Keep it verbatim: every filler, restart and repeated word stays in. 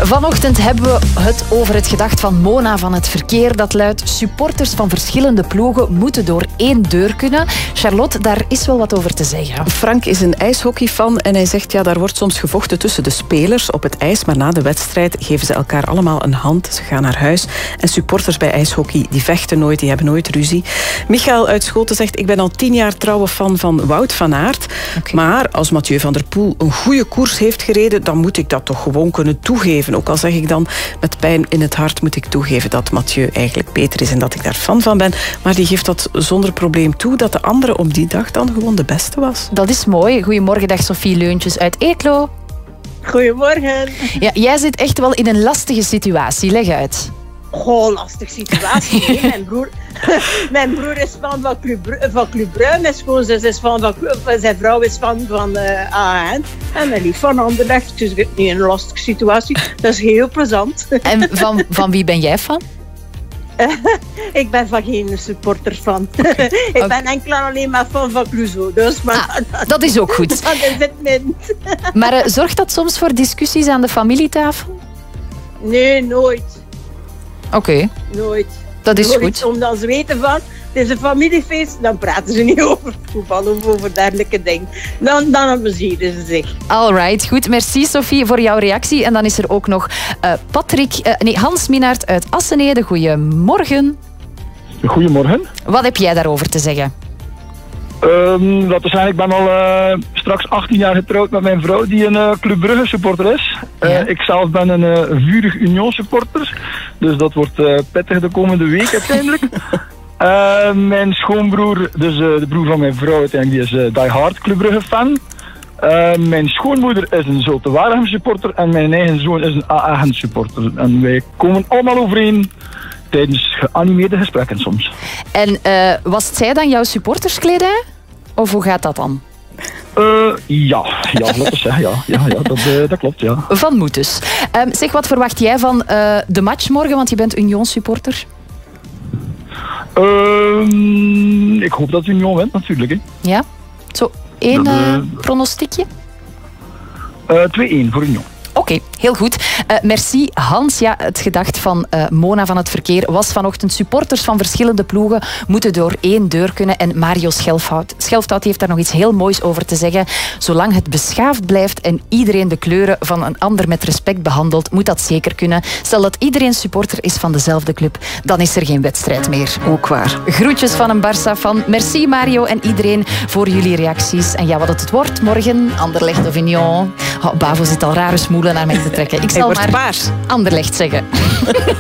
Vanochtend hebben we het over het gedacht van Mona van het verkeer. Dat luidt: supporters van verschillende ploegen moeten door één deur kunnen. Charlotte, daar is wel wat over te zeggen. Frank is een ijshockeyfan en hij zegt ja, daar wordt soms gevochten tussen de spelers op het ijs, maar na de wedstrijd geven ze elkaar allemaal een hand. Ze gaan naar huis. En supporters bij ijshockey, die vechten nooit, die hebben nooit ruzie. Michael uit Schoten zegt: ik ben al tien jaar trouwe fan van Wout van Aert. Okay. Maar als Mathieu van der Poel een goede koers heeft gereden, dan moet ik dat toch gewoon kunnen toegeven. Ook al zeg ik dan met pijn in het hart, moet ik toegeven dat Mathieu eigenlijk beter is en dat ik daar fan van ben. Maar die geeft dat zonder probleem toe, dat de andere op die dag dan gewoon de beste was. Dat is mooi. Goedemorgen, dag Sophie Leuntjes uit Eeklo. Goedemorgen. Ja, jij zit echt wel in een lastige situatie. Leg uit. Goh, lastige situatie. Nee, mijn, broer, mijn broer is fan van Club, van Club Brugge. Mijn schoonzus is fan van zijn vrouw is fan van uh, A N. En mijn lief van Anderlecht. Dus het is niet een lastige situatie. Dat is heel plezant. En van, van wie ben jij fan? Uh, ik ben van geen supporter fan. Okay. ik okay. ben enkel en alleen maar fan van Clouseau. Dus, maar ah, dat is ook goed. Dat is het niet. Maar uh, zorgt dat soms voor discussies aan de familietafel? Nee, nooit. Oké. Okay. Nooit. Dat is nooit. goed. Omdat ze weten van, het is een familiefeest, dan praten ze niet over voetbal of over dergelijke dingen. Dan, dan amuseren ze zich. Alright, goed. Merci Sophie voor jouw reactie. En dan is er ook nog uh, Patrick, uh, nee, Hans Minaert uit Assenede. Goedemorgen. Goedemorgen. Wat heb jij daarover te zeggen? Um, dat is eigenlijk, ik ben al uh, straks achttien jaar getrouwd met mijn vrouw die een uh, Club Brugge supporter is. Uh, ja. Ik zelf ben een uh, vurig Union supporter. Dus dat wordt uh, pittig de komende week uiteindelijk. uh, mijn schoonbroer, dus uh, de broer van mijn vrouw, uiteindelijk, die is uh, die hard Club Brugge fan. Uh, mijn schoonmoeder is een Zulte Waregem supporter en mijn eigen zoon is een A Gent supporter. En wij komen allemaal overeen tijdens geanimeerde gesprekken soms. En uh, was zij dan jouw supporterskledij? Of hoe gaat dat dan? Uh, ja, ja, laten we zeggen, ja. ja, ja dat, uh, dat klopt, ja. Van moet dus. Um, zeg, wat verwacht jij van uh, de match morgen, want je bent Union supporter? Uh, ik hoop dat Union wint, natuurlijk. Hè. Ja? Zo, één dat, uh, uh, pronostiekje? Uh, twee-één voor Union. Oké, okay, heel goed. Uh, merci Hans. Ja, het gedacht van uh, Mona van het verkeer was vanochtend: supporters van verschillende ploegen moeten door één deur kunnen. En Mario Schelfhout, Schelfhout heeft daar nog iets heel moois over te zeggen. Zolang het beschaafd blijft en iedereen de kleuren van een ander met respect behandelt, moet dat zeker kunnen. Stel dat iedereen supporter is van dezelfde club, dan is er geen wedstrijd meer. Ook waar. Groetjes van een Barça-fan. Merci Mario en iedereen voor jullie reacties. En ja, wat het wordt morgen, Anderlecht of Union. Oh, Bavo zit al rare smoelen naar mij te trekken. Ik zal maar paars. Anderlecht zeggen.